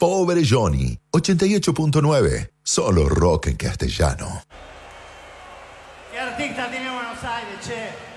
Pobre Johnny, 88.9, solo rock en castellano. ¿Qué artista tiene Buenos Aires, che?